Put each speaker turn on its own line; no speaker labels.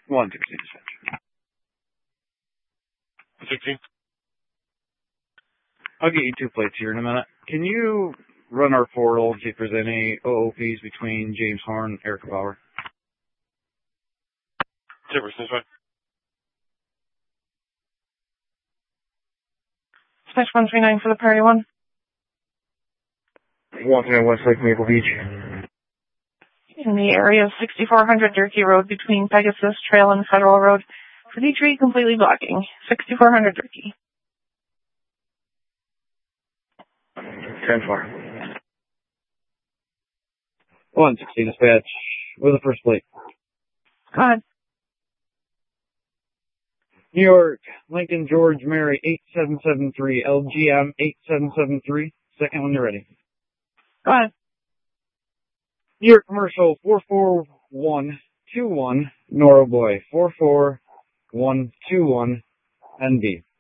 116 dispatch.
16.
I'll get you 2 plates here in a minute. Can you run our portal and see if there's any OOPs between James Horn and Erica Bauer?
10% fine.
Dispatch 139 for the priority one.
139 Westlake Maple Beach.
In the area of 6400 Durkee Road between Pegasus Trail and Federal Road. For D3, completely blocking. 6400 Durkee.
10-4. 116 dispatch with the first plate.
Go ahead.
New York, Lincoln George Mary 8773, LGM 8773. Second when you're ready.
Go ahead.
New York Commercial 44121, Nora Boy 44121, NB.